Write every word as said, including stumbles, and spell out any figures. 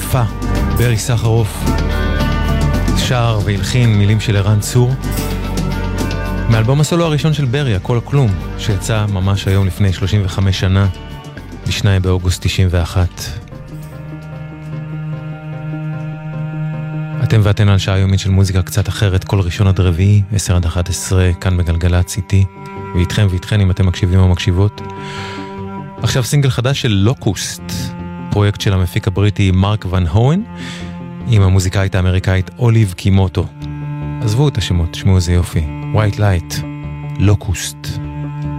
יפה, ברי סחרוף, שר והלחין מילים של ערן צור, מאלבום הסולו הראשון של ברי, הכל או כלום, שיצא ממש היום לפני שלושים וחמש שנה, בשני באוגוסט תשעים ואחת. אתם ואתן על שעה יומית של מוזיקה קצת אחרת, כל ראשון עד רביעי, עשר עד אחת עשרה, כאן בגלגלצ איתי, ואיתכם ואיתכן אם אתם מקשיבים או מקשיבות. עכשיו סינגל חדש של לוקוסט, פרויקט של המפיק הבריטי מרק ון הוין, עם המוזיקאית האמריקאית אוליב קימוטו. עזבו את השמות, שמעו איזה יופי. White Light, לוקוסט.